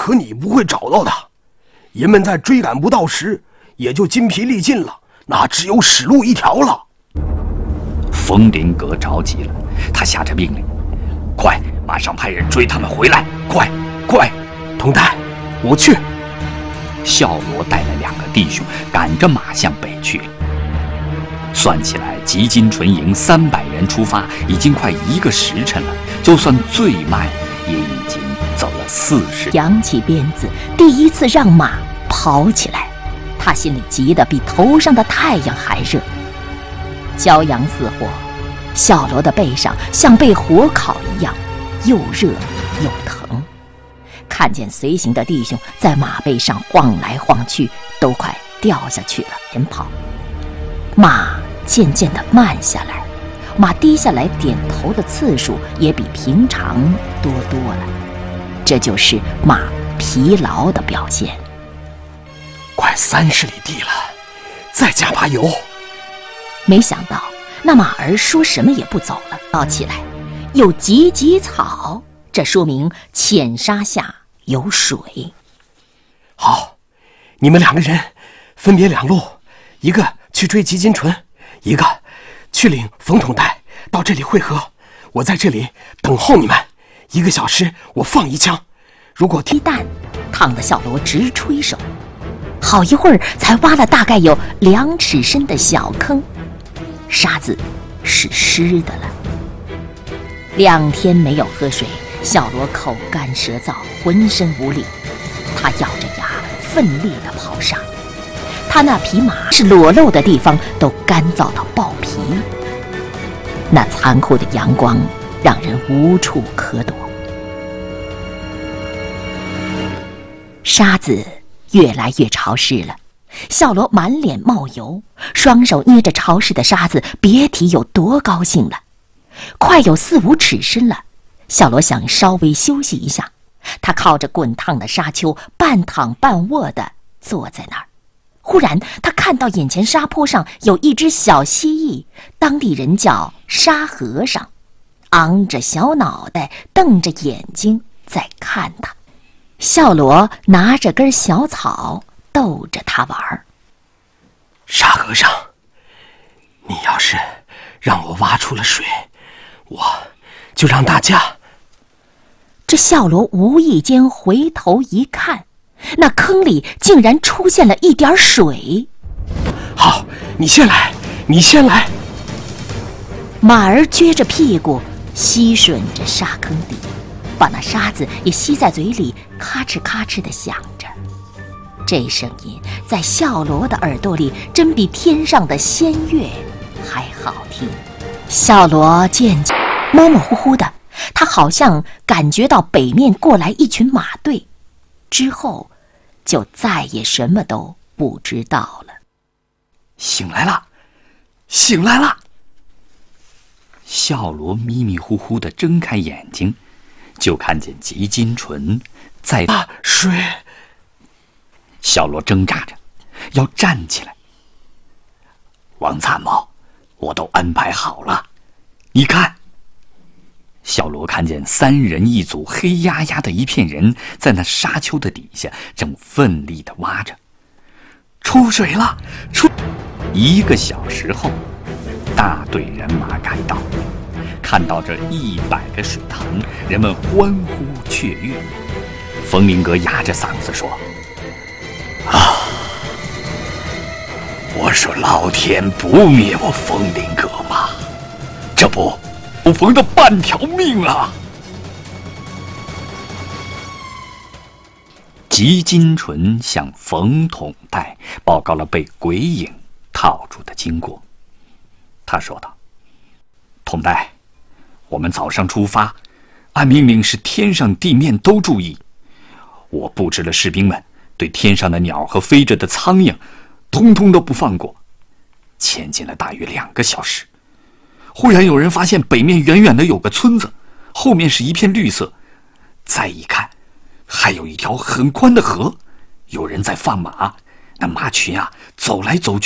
可你不会找到他。人们在追赶不到时，也就筋疲力尽了，那只有死路一条了。 冯林阁着急了，他下着命令：快，马上派人追他们回来！快，快！ 童代，我去。 孝罗带了2个弟兄，赶着马向北去了。算起来，吉金纯营300人出发，已经快1个时辰了。就算最慢，也已经走了40。 扬起鞭子，第一次让马跑起来。他心里急得比头上的太阳还热。骄阳似火，孝罗的背上像被火烤一样，又热又疼。看见随行的弟兄在马背上晃来晃去，都快掉下去了，连跑。马渐渐地慢下来，马低下来点头的次数也比平常多了。这就是马疲劳的表现。 快30里地了，再加把油。 没想到那马儿说什么也不走了，抱起来有挤草，这说明浅沙下有水。 好，你们2个人分别2路，一个去追吉金纯，一个去领冯统带到这里会合。我在这里等候你们，1个小时我放一枪。如果鸡蛋烫得孝罗直吹手，好一会儿才挖了大概有2尺深的小坑，沙子是湿的了。2天没有喝水，孝罗口干舌燥，浑身无力。他咬着牙奋力地刨沙，他那匹马是裸露的地方都干燥到爆皮。那残酷的阳光让人无处可躲。沙子越来越潮湿了，孝罗满脸冒油，双手捏着潮湿的沙子，别提有多高兴了。快有4、5尺深了，孝罗想稍微休息一下，他靠着滚烫的沙丘，半躺半卧地坐在那儿。忽然他看到眼前沙坡上有一只小蜥蜴，当地人叫沙和尚，昂着小脑袋，瞪着眼睛在看他。孝罗拿着根小草逗着他玩。 沙和尚，你要是让我挖出了水，我就让大家…… 这孝罗无意间回头一看，那坑里竟然出现了一点水。 好，你先来，你先来。 马儿撅着屁股吸吮着沙坑底，把那沙子也吸在嘴里，咔哧咔哧地响着。这声音在孝罗的耳朵里真比天上的仙乐还好听。孝罗渐渐模模糊糊的，他好像感觉到北面过来一群马队，之后就再也什么都不知道了。 醒来了，醒来了！孝罗迷迷糊糊地睁开眼睛，就看见吉金纯在水。 孝罗挣扎着要站起来。王参谋，我都安排好了，你看。孝罗看见3人一组，黑压压的一片人在那沙丘的底下正奋力地挖着。出水了！1个小时后，大队人马赶到，看到这100个水塘，人们欢呼雀跃。冯林阁哑着嗓子说：我说老天不灭我冯林阁吗？这不我冯的半条命了。吉金纯向冯统带报告了被鬼影套住的经过。他说道：统带，我们早上出发，按命令是天上地面都注意。我布置了士兵们，对天上的鸟和飞着的苍蝇通通都不放过。前进了大约2个小时，忽然有人发现北面远远的有个村子，后面是一片绿色，再一看还有一条很宽的河，有人在放马，那马群啊走来走去。